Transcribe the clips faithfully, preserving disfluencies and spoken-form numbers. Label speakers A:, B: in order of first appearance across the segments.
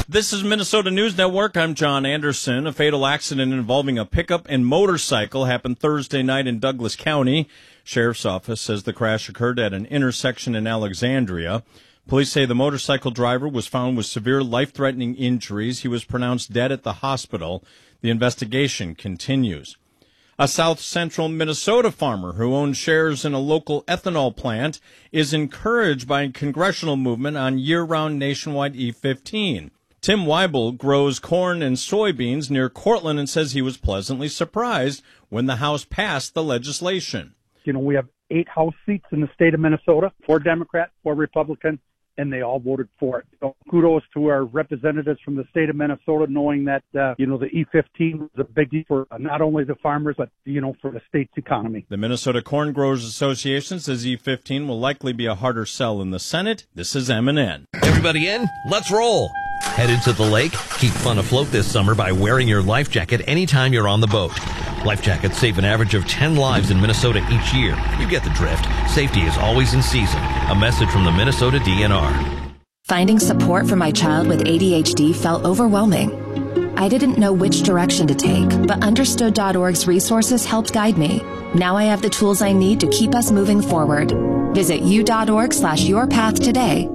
A: This is Minnesota News Network. I'm John Anderson. A fatal accident involving a pickup and motorcycle happened Thursday night in Douglas County. Sheriff's Office says the crash occurred at an intersection in Alexandria. Police say the motorcycle driver was found with severe life-threatening injuries. He was pronounced dead at the hospital. The investigation continues. A South Central Minnesota farmer who owns shares in a local ethanol plant is encouraged by a congressional movement on year-round nationwide E fifteen. Tim Weibel grows corn and soybeans near Cortland and says he was pleasantly surprised when the House passed the legislation.
B: You know, we have eight House seats in the state of Minnesota, four Democrat, four Republican, and they all voted for it. So kudos to our representatives from the state of Minnesota, knowing that, uh, you know, the E fifteen was a big deal for not only the farmers, but, you know, for the state's economy.
A: The Minnesota Corn Growers Association says E fifteen will likely be a harder sell in the Senate. This is M and N.
C: Everybody in? Let's roll. Headed to the lake? Keep fun afloat this summer by wearing your life jacket anytime you're on the boat. Life jackets save an average of ten lives in Minnesota each year. You get the drift. Safety is always in season. A message from the Minnesota D N R.
D: Finding support for my child with A D H D felt overwhelming. I didn't know which direction to take, but understood dot org's resources helped guide me. Now I have the tools I need to keep us moving forward. Visit u.org slash your path today.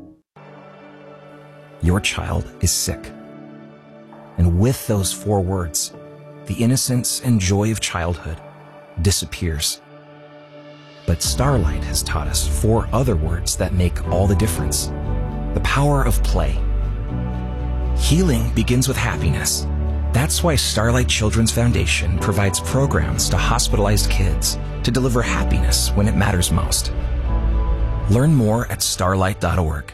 E: Your child is sick. And with those four words, the innocence and joy of childhood disappears. But Starlight has taught us four other words that make all the difference. The power of play. Healing begins with happiness. That's why Starlight Children's Foundation provides programs to hospitalized kids to deliver happiness when it matters most. Learn more at starlight dot org.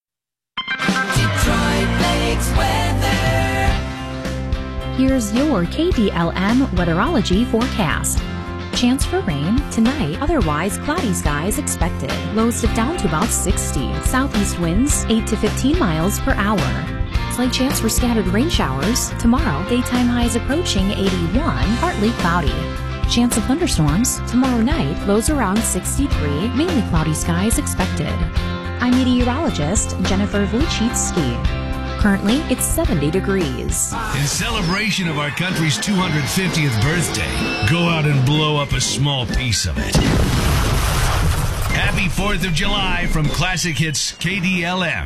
F: Here's your K D L M weatherology forecast. Chance for rain tonight, otherwise cloudy skies expected. Lows dip down to about sixty. Southeast winds eight to fifteen miles per hour. Slight chance for scattered rain showers. Tomorrow, daytime highs approaching eighty-one, partly cloudy. Chance of thunderstorms tomorrow night, lows around sixty-three, mainly cloudy skies expected. I'm meteorologist Jennifer Wojcicki. Currently, it's seventy degrees.
G: In celebration of our country's two hundred fiftieth birthday, go out and blow up a small piece of it. Happy fourth of July from Classic Hits K D L M.